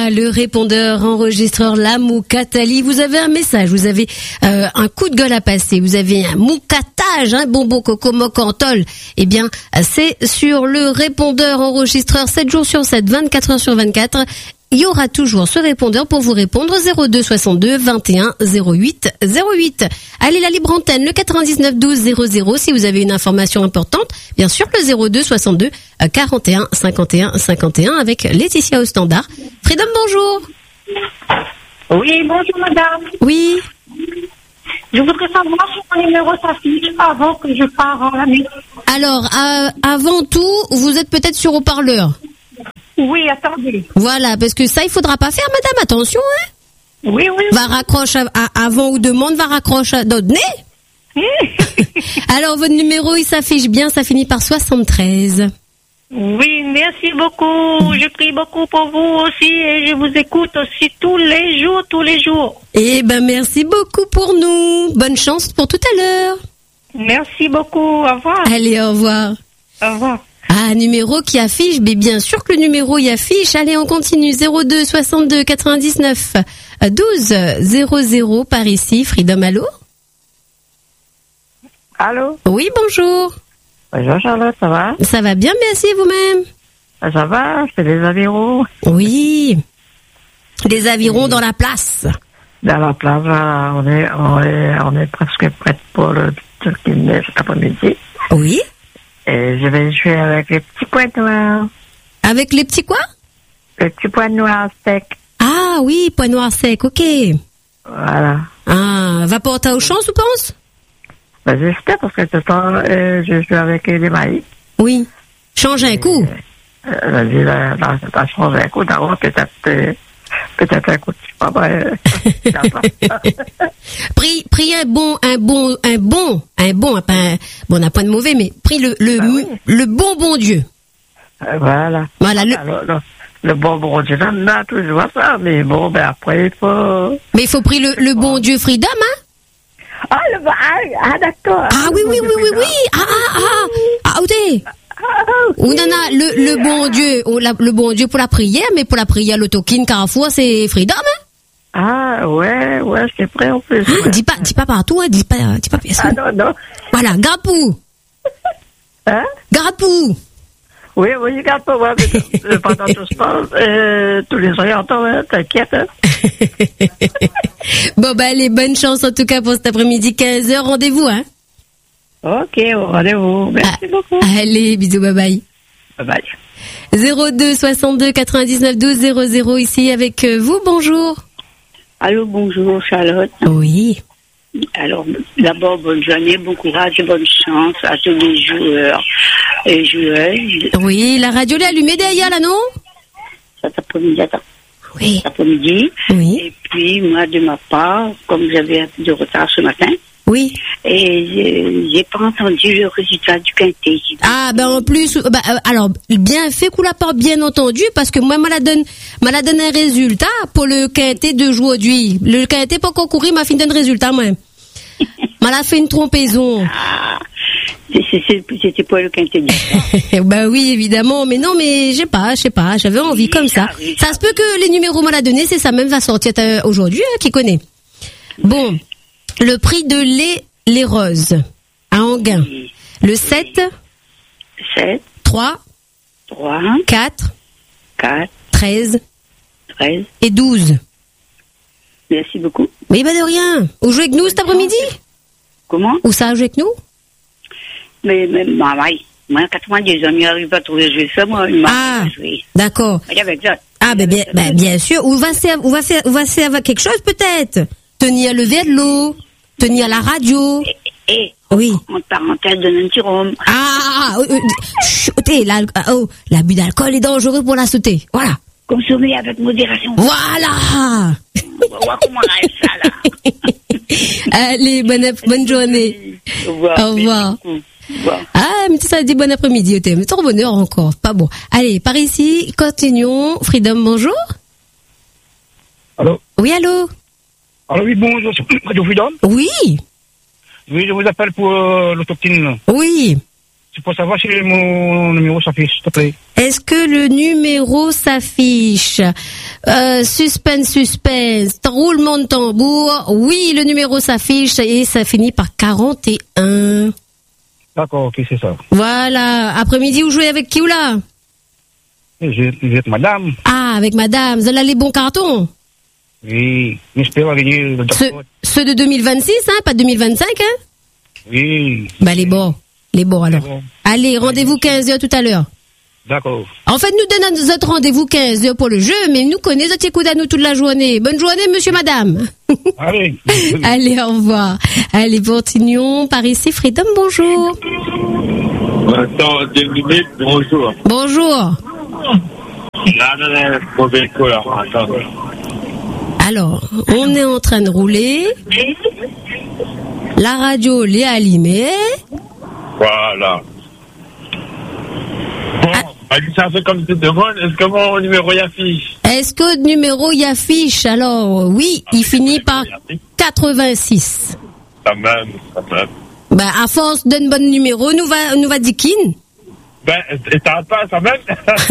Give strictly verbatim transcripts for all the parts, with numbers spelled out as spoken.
Le répondeur enregistreur la Moukatali, vous avez un message, vous avez euh, un coup de gueule à passer, vous avez un moukatage, un bonbon coco mocantol. Eh bien, c'est sur le répondeur enregistreur sept jours sur sept, vingt-quatre heures sur vingt-quatre. Il y aura toujours ce répondeur pour vous répondre zéro deux soixante-deux vingt et un zéro huit zéro huit. Allez, la libre antenne, le quatre-vingt-dix-neuf douze zéro zéro si vous avez une information importante. Bien sûr, le zéro deux soixante-deux quarante et un cinquante et un cinquante et un avec Laetitia au standard. Freedom, bonjour. Oui, bonjour madame. Oui. Je voudrais savoir si mon numéro s'affiche avant que je parte en la nuit. Alors, euh, avant tout, vous êtes peut-être sur haut-parleur. Oui, attendez. Voilà, parce que ça, il faudra pas faire, madame, attention, hein. Oui, oui. Va raccroche à, à, avant ou demande, va raccroche à d'autres nez. Alors, votre numéro, il s'affiche bien, ça finit par soixante-treize. Oui, merci beaucoup. Je prie beaucoup pour vous aussi et je vous écoute aussi tous les jours, tous les jours. Eh ben, merci beaucoup pour nous. Bonne chance pour tout à l'heure. Merci beaucoup. Au revoir. Allez, au revoir. Au revoir. Ah, numéro qui affiche, mais bien sûr que le numéro y affiche. Allez, on continue. zéro deux soixante-deux quatre-vingt-dix-neuf douze zéro zéro par ici. Freedom, allô? Allô? Oui, bonjour. Bonjour Charlotte, ça va? Ça va bien, merci, vous-même? Ça va, c'est des avirons. Oui. Des avirons dans la place. Dans la place, voilà, on est, on est, on est presque prête pour le Turquie cet après-midi. Oui. Et je vais jouer avec les petits points noirs. Avec les petits quoi? Les petits points noirs secs. Ah oui, points noirs secs, ok. Voilà. Ah, va porter aux chances, tu penses? Ben, j'espère parce que ce temps, euh, je joue avec les maïs. Oui. Change un coup. Euh, vas-y, là, là, ça change un coup. D'abord, peut-être, euh, peut-être un coup de pas vrai. Pris, pris un bon, un bon, un bon, un bon, pas un, bon, on n'a pas de mauvais, mais pris le, le, Ah oui. le bon bon Dieu. Euh, voilà. Voilà, le, Alors, le, le bon bon Dieu, on a toujours ça, mais bon, ben après, il faut... mais il faut pris le, le bon Dieu Freedom, hein? Ah, le, ah, ah d'accord. Ah oui, oui, oui, oui, oui. Ah, ah, ah. Ah, ok. Ou non, non, le, le bon Dieu, oh, la- le bon Dieu pour la prière, mais pour la prière, le token Carrefour, c'est Freedom, hein? Ah, ouais, ouais, c'est prêt en plus. Hein, Ouais. dis pas, dis pas partout, hein, dis pas, dis pas bien sûr. Ah, non, non. Voilà, Garpou. Hein? Garpou. Oui, oui, je garde pas moi, mais euh, pendant tout ce temps, euh, tous les orientants, hein, t'inquiète, hein. Bon, bah, allez, bonne chance, en tout cas, pour cet après-midi, quinze heures, rendez-vous, hein? Ok, au rendez-vous. Merci Ah, beaucoup. Allez, bisous, bye bye. Bye bye. zéro deux soixante-deux quatre-vingt-dix-neuf douze zéro zéro ici avec euh, vous, bonjour. Allô, bonjour Charlotte. Oui. Alors, d'abord, bonne journée, bon courage et bonne chance à tous les joueurs et joueuses. Oui, la radio est allumée derrière, là, non? Cet après-midi, attends, Oui. cet après-midi. Oui. Et puis, moi, de ma part, comme j'avais un peu de retard ce matin, Oui. et j'ai, j'ai pas entendu le résultat du quintet. Ah, ben, en plus, bah, euh, alors, bien fait qu'on la porte, bien entendu, parce que moi, m'a la donne, m'a la donne un résultat pour le quintet de aujourd'hui. Le quintet pour concourir m'a fait un résultat, moi. M'a la fait une trompaison. Ah, c'est, c'est, c'est, c'était pas le quintet du soir. Ben oui, évidemment, mais non, mais je sais pas, je sais pas, j'avais envie comme ça. oui, Ça se peut que les numéros m'a la donné, c'est ça même va sortir euh, aujourd'hui, hein, qui connaît. Bon, le prix de lait, les roses, à Anguin. Oui. Le sept, sept, trois, trois, quatre, quatre, treize treize. et douze. Merci beaucoup. Mais ben de rien. Vous jouez avec nous cet après-midi? Comment? Ou ça joue avec nous? Mais, mais, bah, oui. Moi, quatre-vingt-dix ans, il n'arrive pas à trouver jouer ça, moi, il m'a Ah, joué. d'accord. Avec ça. Ah, ben bien, ben, bien sûr. On va faire, on va faire, on va faire quelque chose peut-être. Tenir le verre de l'eau, tenir la radio. Et, Oui. en parenthèse, donne un petit rhum. Ah, ah, ah, euh, euh, chut, eh, l'al- ah, oh, l'abus d'alcool est dangereux pour la sauter. Voilà. Consommer avec modération. Voilà. On va voir comment on arrive ça, là. Allez, bonne, ap- bonne journée. Au revoir. Au revoir. Merci beaucoup. Au revoir. Ah, mais ça dit bon après-midi, au thème. Ton bonheur encore. Pas bon. Allez, par ici, continuons. Freedom, bonjour. Allô? Oui, allô? Alors oui, bonjour, c'est Radio Freedom. Oui. Oui, je vous appelle pour euh, l'autochtone. Oui. C'est pour savoir si mon numéro s'affiche, s'il te plaît. Est-ce que le numéro s'affiche? euh, Suspense, suspense, roulement de tambour. Oui, le numéro s'affiche et ça finit par quarante et un. D'accord, ok, c'est ça. Voilà. Après-midi, vous jouez avec qui ou là? Je je vais être madame. Ah, avec madame. Vous avez les bons cartons? Oui, j'espère gagner le Ce, jackpot. Ceux de deux mille vingt-six, hein, pas deux mille vingt-cinq, hein? Oui. Bah, les bons. Les bons, alors. bon. Allez, rendez-vous quinze heures tout à l'heure. D'accord. En fait, nous donnons notre rendez-vous quinze heures pour le jeu, mais nous connaissons notre écoute à nous toute la journée. Bonne journée, monsieur, madame. Allez. Allez, au revoir. Allez, continuons par ici. Freedom, bonjour. Attends, deux minutes, bonjour. Bonjour. Là, non, non, mauvais couleur, attends. Alors, on est en train de rouler. La radio l'est allumée. Voilà. Bon, bah, ça fait comme tu demandes, est-ce que mon numéro y affiche? Est-ce que le numéro y affiche? Alors, oui, il finit par quatre-vingt-six. Quand même, quand même. Bah, à force d'un bon numéro, nous va, nous va dire qui? Ben, et t'as pas, quand même?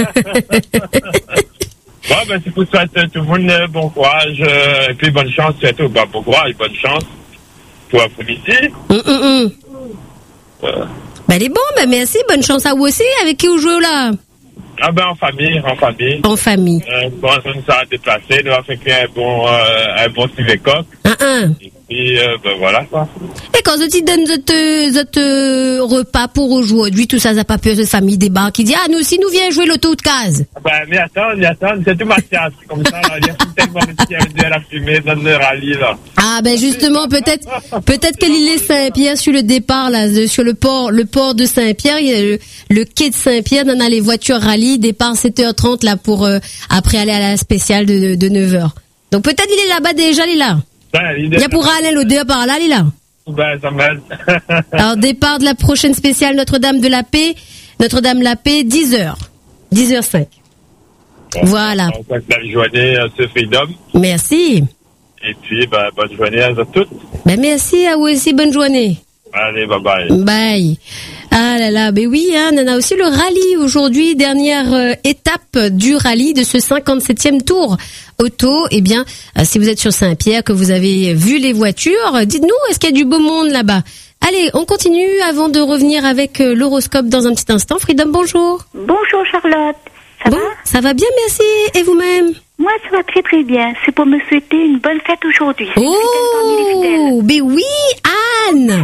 Bon, ben, c'est pour ça que tout le monde, euh, bon courage, euh, et puis bonne chance, surtout, ben, bon courage, bonne chance pour après-midi. Hum, hum, hum. Euh, Bah, elle est bon, bah, merci, bonne chance à vous aussi. Avec qui vous jouez là? ah ben, en famille, en famille. En famille. Euh, bon, ça nous a déplacé, nous a fait un bon, euh, un bon civet-coq. Un, un. Et puis, euh, ben, voilà, quoi. Et quand je te donne votre, votre euh, repas pour aujourd'hui, tout ça, ça n'a pas peur de famille débat qui dit, ah, nous aussi, nous viens jouer l'auto de case. Ben, mais attends, mais attends, c'est tout Mathias, comme ça, là, il y a tellement de petits de la fumée dans le rallye, là. Ah, ben, justement, peut-être, peut-être que l'île Saint-Pierre, sur le départ, là, de- sur le port, le port de Saint-Pierre, il y a le, le quai de Saint-Pierre, on a les voitures rallye, départ sept heures trente, là, pour, euh, après aller à la spéciale de, de, de neuf heures. Donc, peut-être il est là-bas déjà, il est là. Ben, Il y a pour aller l'odeur par là, il est là. Ben, ça m'aide. Alors, départ de la prochaine spéciale Notre-Dame de la Paix, Notre-Dame de la Paix, dix heures. dix heures cinq. Voilà. On souhaite la journée à ce Freedom. Merci. Et puis, ben, bonne journée à toutes. Ben, merci à vous aussi, bonne journée. Allez, bye bye. Bye. Ah là là, ben oui, hein, on a aussi le rallye aujourd'hui, dernière euh, étape du rallye de ce cinquante-septième tour auto. Eh bien, euh, si vous êtes sur Saint-Pierre, que vous avez vu les voitures, euh, dites-nous, est-ce qu'il y a du beau monde là-bas? Allez, on continue avant de revenir avec euh, l'horoscope dans un petit instant. Freedom, bonjour. Bonjour Charlotte, ça bon, va? ça va bien, merci. Et vous-même? Moi ça va très très bien, c'est pour me souhaiter une bonne fête aujourd'hui. Oh, ben oui, Anne.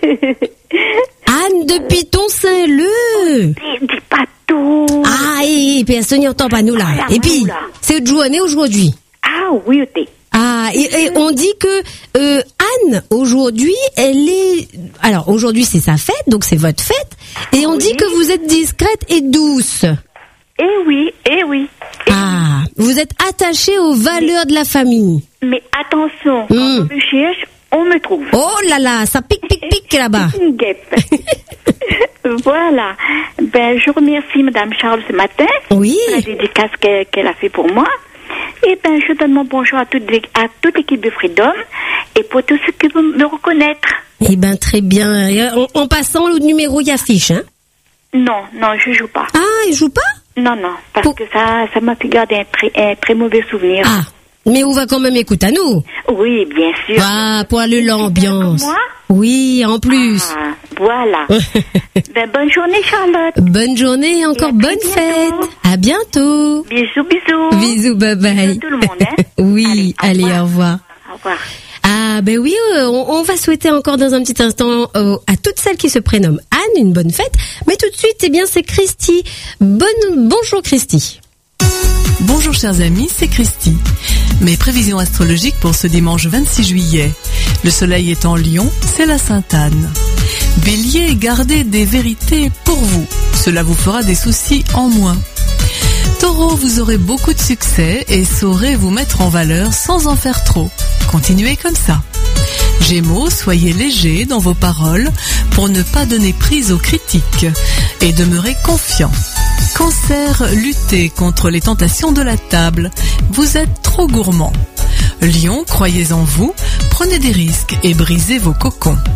Anne de Piton-Saint-Leu. Dis, dis pas tout. Ah, et, et personne n'y entend pas nous là. Ah, Et puis, là. c'est votre journée aujourd'hui. Ah oui, ok. Ah, et, et on dit que euh, Anne, aujourd'hui, elle est... Alors, aujourd'hui, c'est sa fête, donc c'est votre fête. Et on Oui. dit que vous êtes discrète et douce. Eh oui, eh oui. Eh Ah, vous êtes attachée aux valeurs de la famille. Mais attention, quand Hmm. on me cherche, on me trouve. Oh là là, ça pique, pique, pique là-bas. Une guêpe. Voilà. Ben, je remercie Madame Charles ce matin Oui. pour la dédicace qu'elle qu'elle a fait pour moi. Et ben, je donne mon bonjour à toute, l'é- à toute l'équipe de Freedom et pour tous ceux qui veulent me reconnaître. Eh ben, très bien. Et En, en passant, le numéro y affiche, hein. Non, non, je joue pas. Ah, il joue pas? Non, non, parce Pour- que ça, ça m'a fait garder un très, un très mauvais souvenir. Ah, mais on va quand même écouter à nous. Oui, bien sûr. Ah, pour aller l'ambiance. Comme moi? Oui, en plus. Ah, voilà. Ben, bonne journée, Charlotte. Bonne journée et encore Et à très bonne bientôt. fête. À bientôt. Bisous, bisous. Bisous, bye bye. Bisous tout le monde, hein. Oui, Allez, allez, au au revoir. Au revoir. Ah ben oui, euh, on, on va souhaiter encore dans un petit instant euh, à toutes celles qui se prénomment Anne une bonne fête. Mais tout de suite, eh bien c'est Christy. Bonne bonjour Christy. Bonjour chers amis, c'est Christy. Mes prévisions astrologiques pour ce dimanche vingt-six juillet. Le soleil est en Lion, c'est la Sainte-Anne. Bélier, gardez des vérités pour vous. Cela vous fera des soucis en moins. Taureau, vous aurez beaucoup de succès et saurez vous mettre en valeur sans en faire trop. Continuez comme ça. Gémeaux, soyez léger dans vos paroles pour ne pas donner prise aux critiques et demeurez confiant. Cancer, luttez contre les tentations de la table. Vous êtes trop gourmand. Lion, croyez en vous, prenez des risques et brisez vos cocons.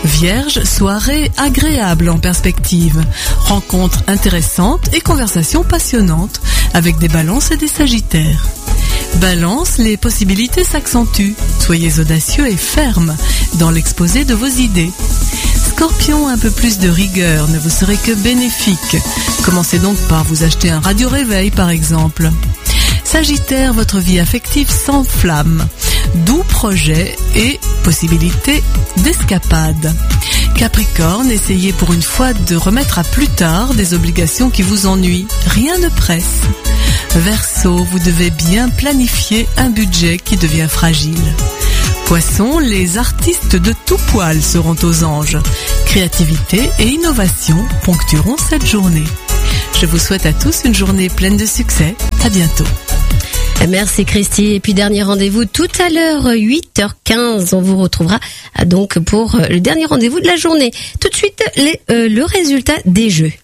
Vierge, soirée agréable en perspective, rencontres intéressantes et conversations passionnantes avec des balances et des sagittaires. Balance, les possibilités s'accentuent. Soyez audacieux et ferme dans l'exposé de vos idées. Scorpion, un peu plus de rigueur ne vous serait que bénéfique. Commencez donc par vous acheter un radio-réveil par exemple. Sagittaire, votre vie affective s'enflamme. Doux projets et possibilités d'escapade. Capricorne, essayez pour une fois de remettre à plus tard des obligations qui vous ennuient. Rien ne presse. Verseau, vous devez bien planifier un budget qui devient fragile. Poisson, les artistes de tout poil seront aux anges. Créativité et innovation ponctueront cette journée. Je vous souhaite à tous une journée pleine de succès. À bientôt. Merci Christy. Et puis dernier rendez-vous tout à l'heure, huit heures quinze. On vous retrouvera donc pour le dernier rendez-vous de la journée. Tout de suite, les, euh, le résultat des jeux.